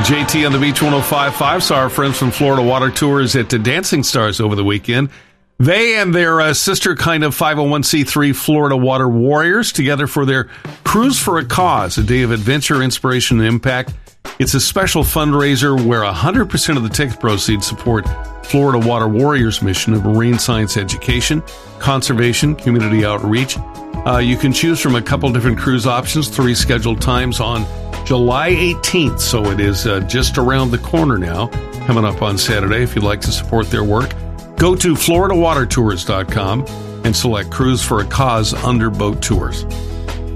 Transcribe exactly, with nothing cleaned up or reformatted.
J T on the Beach one oh five point five. Saw our friends from Florida Water Tours at the Dancing Stars over the weekend. They and their uh, sister kind of five oh one c three Florida Water Warriors together for their Cruise for a Cause, a day of adventure, inspiration, and impact. It's a special fundraiser where one hundred percent of the ticket proceeds support Florida Water Warriors' mission of marine science education, conservation, community outreach. Uh, you can choose from a couple different cruise options, three scheduled times on July eighteenth, so it is uh, just around the corner now, coming up on Saturday. If you'd like to support their work, go to florida water tours dot com and select Cruise for a Cause under Boat Tours.